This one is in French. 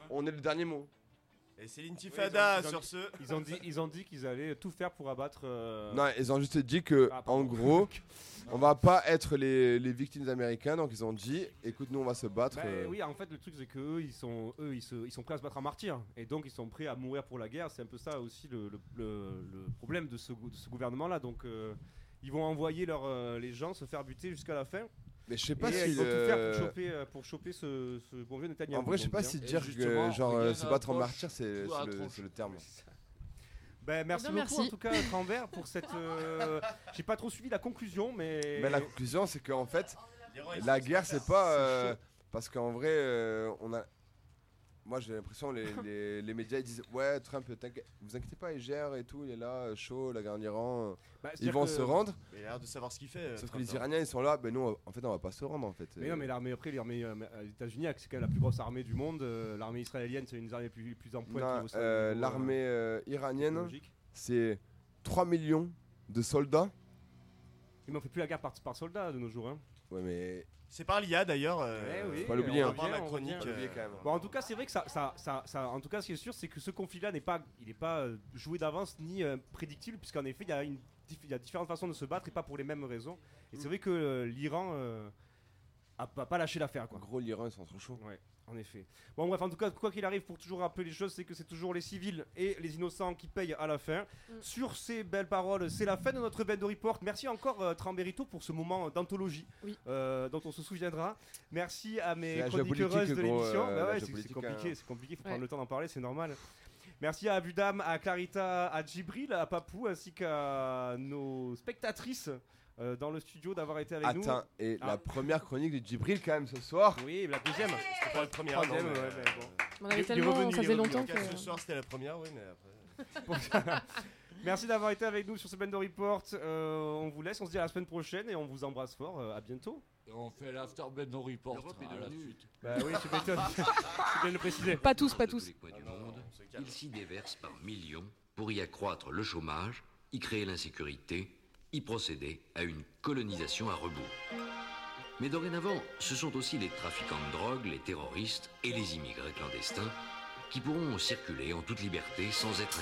on est le dernier mot. Et c'est l'intifada sur ce. Ils ont dit qu'ils allaient tout faire pour abattre. Non, ils ont juste dit que, en gros, on va pas être les victimes américaines. Donc ils ont dit, écoute, nous on va se battre. Oui, en fait, le truc c'est que eux, ils sont prêts à se battre en martyrs, et donc ils sont prêts à mourir pour la guerre. C'est un peu ça aussi le problème de ce gouvernement-là. Donc ils vont envoyer les gens se faire buter jusqu'à la fin. Mais je sais pas si ils vont tout faire pour choper ce bon vieux Netanyahou. En vrai, je sais pas si dire que genre se battre en martyr, c'est le terme. Merci beaucoup en tout cas Trambert pour cette. J'ai pas trop suivi la conclusion, mais. La conclusion, c'est qu'en fait, la guerre, c'est pas parce qu'en vrai, on a. Moi, j'ai l'impression les médias ils disent ouais, Trump, vous inquiétez pas, il gère et tout, il est là, chaud, la guerre en Iran, ils vont se rendre. Il a l'air de savoir ce qu'il fait. Sauf que les Iraniens, ils sont là, ben nous, en fait, on va pas se rendre en fait. Mais non, mais l'armée des États-Unis, c'est quand même la plus grosse armée du monde. L'armée israélienne, c'est une des armées les plus en pointe. L'armée iranienne, c'est 3 millions de soldats. Mais on fait plus la guerre par soldat de nos jours. Hein. Ouais, mais. C'est par l'IA d'ailleurs. Faut pas l'oublier. La chronique. Bon, en tout cas, c'est vrai que ça. En tout cas, ce qui est sûr, c'est que ce conflit-là n'est pas joué d'avance ni prédictible, puisqu'en effet, il y a différentes façons de se battre et pas pour les mêmes raisons. Et c'est vrai que l'Iran a pas lâché l'affaire, quoi. En gros, l'Iran, ils sont trop chauds. Ouais. En effet. Bon bref, en tout cas, quoi qu'il arrive, pour toujours rappeler les choses, c'est que c'est toujours les civils et les innocents qui payent à la fin. Sur ces belles paroles, c'est la fin de notre Bendo Report. Merci encore Tramberito pour ce moment d'anthologie dont on se souviendra. Merci à mes chroniqueuses de l'émission. C'est compliqué, il faut prendre le temps d'en parler, c'est normal. Merci à Abudam, à Clarita, à Djibril, à Papou, ainsi qu'à nos spectatrices dans le studio d'avoir été avec nous. Et la première chronique de Djibril quand même ce soir. Oui, la deuxième. C'était pas la première. Troisième, bon. On avait tellement, ça faisait longtemps que... Ce soir c'était la première, oui, mais après... Merci d'avoir été avec nous sur ce Bendo Report. On vous laisse, on se dit à la semaine prochaine et on vous embrasse fort. À bientôt. Et on fait l'after Bendo Report à la suite. Bah oui, je m'étonne. Je viens de le préciser. Pas tous. Tous les coins du monde, ils s'y déversent par millions pour y accroître le chômage, y créer l'insécurité, y procéder à une colonisation à rebours. Mais dorénavant, ce sont aussi les trafiquants de drogue, les terroristes et les immigrés clandestins qui pourront circuler en toute liberté sans être